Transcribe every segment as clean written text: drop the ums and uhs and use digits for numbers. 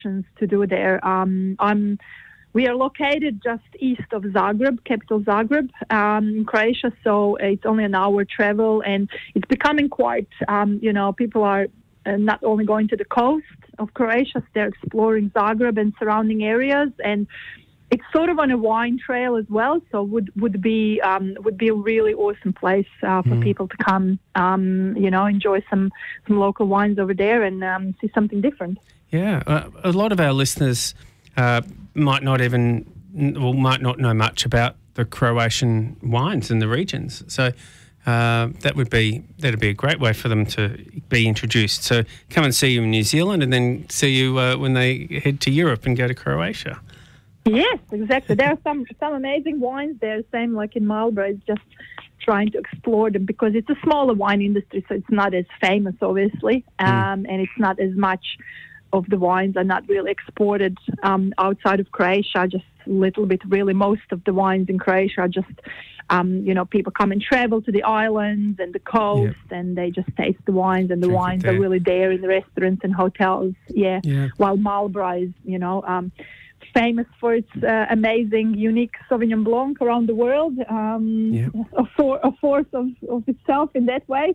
to do there. We are located just east of Zagreb, capital Zagreb, in Croatia, so it's only an hour travel, and it's becoming quite, people are not only going to the coast of Croatia, they're exploring Zagreb and surrounding areas, and it's sort of on a wine trail as well, so would be a really awesome place for people to come, enjoy some local wines over there and see something different. Yeah, a lot of our listeners might not know much about the Croatian wines and the regions. So that'd be a great way for them to be introduced. So come and see you in New Zealand, and then see you when they head to Europe and go to Croatia. Yes, exactly. There are some amazing wines there. Same like in Marlborough, it's just trying to explore them because it's a smaller wine industry, so it's not as famous, obviously, and it's not as much of the wines are not really exported outside of Croatia, just a little bit really. Most of the wines in Croatia are just, people come and travel to the islands and the coast and they just taste the wines, and the wines are really there in the restaurants and hotels. Yeah. While Marlborough is, famous for its amazing, unique Sauvignon Blanc around the world, a force of itself in that way.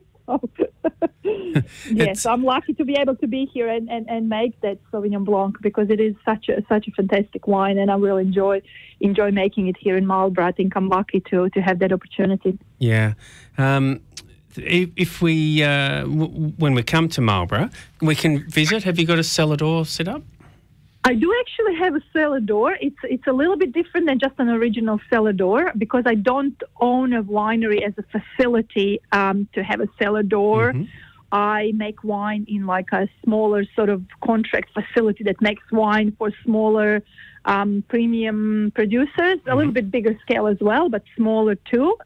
Yes, I'm lucky to be able to be here and make that Sauvignon Blanc because it is such a fantastic wine, and I really enjoy making it here in Marlborough. I think I'm lucky to have that opportunity. Yeah. If we when we come to Marlborough, we can visit. Have you got a cellar door set up? I do actually have a cellar door. It's a little bit different than just an original cellar door because I don't own a winery as a facility to have a cellar door. I make wine in like a smaller sort of contract facility that makes wine for smaller premium producers, a little bit bigger scale as well, but smaller too.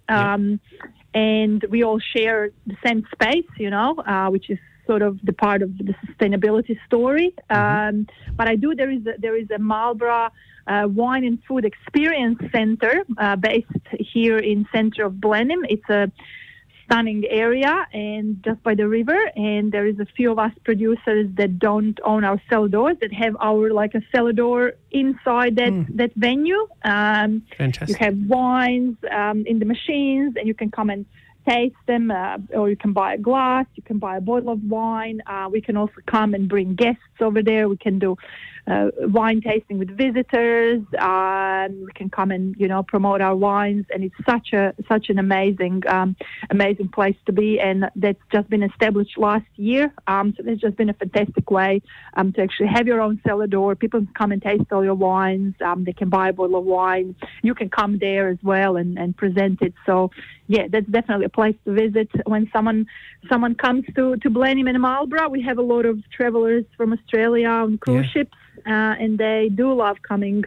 And we all share the same space, which is sort of the part of the sustainability story. But there is a Marlborough Wine and Food Experience Center based here in center of Blenheim. It's a stunning area and just by the river, and there is a few of us producers that don't own our cellar doors that have our like a cellar door inside that venue. Fantastic. You have wines in the machines, and you can come and taste them, or you can buy a glass, you can buy a bottle of wine. We can also come and bring guests over there. We can do wine tasting with visitors. We can come and promote our wines, and it's such an amazing place to be, and that's just been established last year. So there's just been a fantastic way to actually have your own cellar door. People can come and taste all your wines. They can buy a bottle of wine. You can come there as well and present it. So yeah, that's definitely a place to visit when someone comes to Blenheim and Marlborough. We have a lot of travelers from Australia on cruise ships, and they do love coming,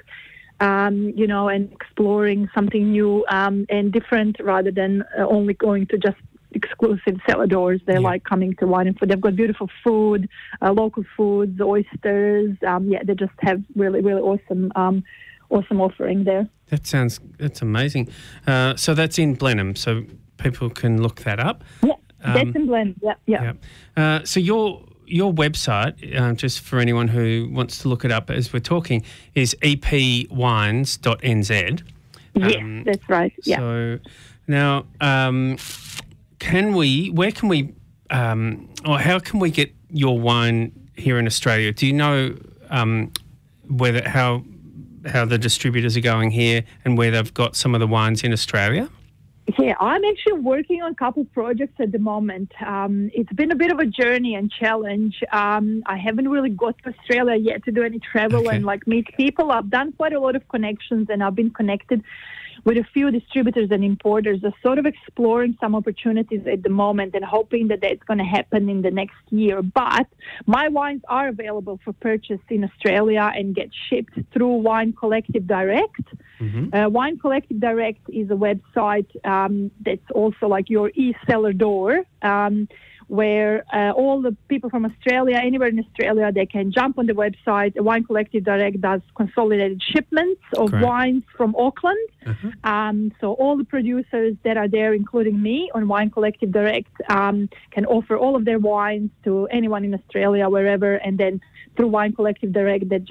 and exploring something new and different rather than only going to just exclusive cellar doors. They like coming to wine and food. They've got beautiful food, local foods, oysters. They just have really, really awesome offering there. That's amazing. So that's in Blenheim, so people can look that up. Yeah, that's in Blenheim. Yeah. So your website, just for anyone who wants to look it up as we're talking, is epwines.nz. Yes, that's right. Yeah. So now, how can we get your wine here in Australia? Do you know how the distributors are going here and where they've got some of the wines in Australia? Yeah, I'm actually working on a couple projects at the moment. It's been a bit of a journey and challenge. I haven't really got to Australia yet to do any travel and meet people. I've done quite a lot of connections, and I've been connected with a few distributors and importers are sort of exploring some opportunities at the moment and hoping that that's going to happen in the next year. But my wines are available for purchase in Australia and get shipped through Wine Collective Direct. Wine Collective Direct is a website that's also like your e-cellar door. where all the people from Australia, anywhere in Australia, they can jump on the website. Wine Collective Direct does consolidated shipments of Great. wines from Auckland. Uh-huh. So all the producers that are there, including me on Wine Collective Direct, can offer all of their wines to anyone in Australia, wherever, and then through Wine Collective Direct, that